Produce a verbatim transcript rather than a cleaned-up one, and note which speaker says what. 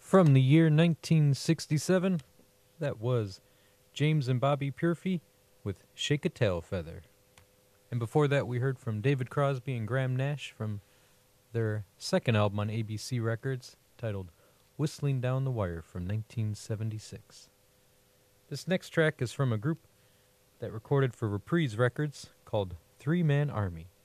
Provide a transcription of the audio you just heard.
Speaker 1: From the year nineteen sixty-seven, that was James and Bobby Purfey with Shake a Tail Feather. And before that, we heard from David Crosby and Graham Nash from their second album on A B C Records, titled Whistling Down the Wire from nineteen seventy-six. This next track is from a group that recorded for Reprise Records called Three Man Army.